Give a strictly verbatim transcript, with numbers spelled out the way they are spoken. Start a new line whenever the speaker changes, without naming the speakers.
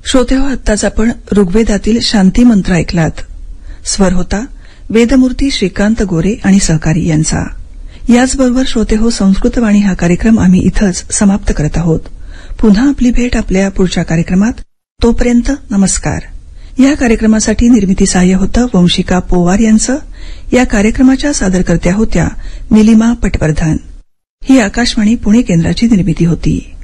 श्रोतेहो, आत्ताच आपण ऋग्वेदातील शांती मंत्र ऐकलात. स्वर होता वेदमूर्ती श्रीकांत गोरे आणि सहकारी यांचा. याचबरोबर श्रोतेहो, संस्कृतवाणी हा कार्यक्रम आम्ही इथंच समाप्त करत आहोत. पुन्हा आपली भेट आपल्या पुढच्या कार्यक्रमात. तोपर्यंत नमस्कार. या कार्यक्रमासाठी निर्मिती सहाय्य होतं वंशिका पोवार यांचं. या कार्यक्रमाच्या सादरकर्त्या होत्या निलिमा पटवर्धन. ही आकाशवाणी पुणे केंद्राची निर्मिती होती.